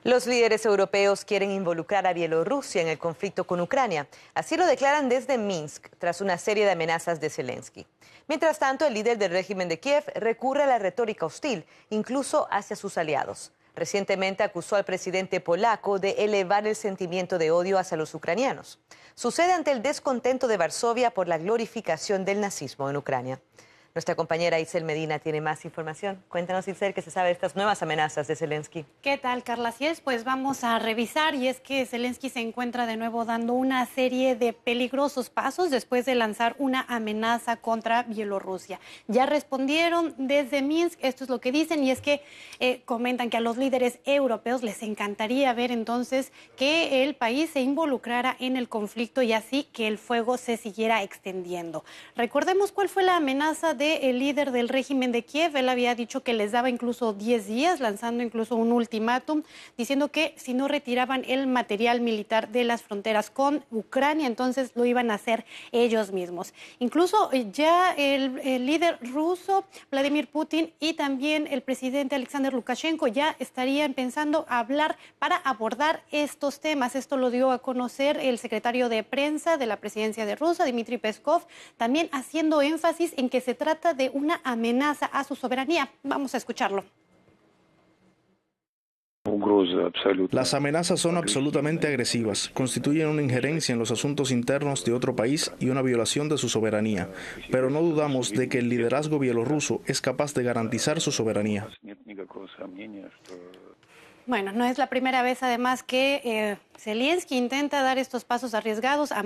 Los líderes europeos quieren involucrar a Bielorrusia en el conflicto con Ucrania. Así lo declaran desde Minsk, tras una serie de amenazas de Zelensky. Mientras tanto, el líder del régimen de Kiev recurre a la retórica hostil, incluso hacia sus aliados. Recientemente acusó al presidente polaco de elevar el sentimiento de odio hacia los ucranianos. Sucede ante el descontento de Varsovia por la glorificación del nazismo en Ucrania. Nuestra compañera Isel Medina tiene más información. Cuéntanos, Isel, qué se sabe de estas nuevas amenazas de Zelensky. ¿Qué tal, Carla? Así es, pues vamos a revisar, y es que Zelensky se encuentra de nuevo dando una serie de peligrosos pasos después de lanzar una amenaza contra Bielorrusia. Ya respondieron desde Minsk, esto es lo que dicen, y es que comentan que a los líderes europeos les encantaría ver entonces que el país se involucrara en el conflicto y así que el fuego se siguiera extendiendo. Recordemos cuál fue la amenaza del líder del régimen de Kiev. Él había dicho que les daba incluso 10 días, lanzando incluso un ultimátum, diciendo que si no retiraban el material militar de las fronteras con Ucrania, entonces lo iban a hacer ellos mismos. Incluso ya el líder ruso, Vladimir Putin, y también el presidente Alexander Lukashenko ya estarían pensando hablar para abordar estos temas. Esto lo dio a conocer el secretario de prensa de la presidencia de Rusia, Dmitry Peskov, también haciendo énfasis en que se trata de una amenaza a su soberanía. Vamos a escucharlo. Las amenazas son absolutamente agresivas, constituyen una injerencia en los asuntos internos de otro país y una violación de su soberanía, pero no dudamos de que el liderazgo bielorruso es capaz de garantizar su soberanía. Bueno, no es la primera vez además que Zelensky intenta dar estos pasos arriesgados.